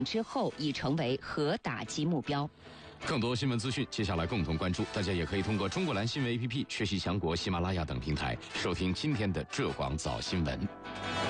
之后已成为核打击目标。 更多新闻资讯，接下来共同关注。大家也可以通过中国蓝新闻 APP、学习强国、喜马拉雅等平台收听今天的浙广早新闻。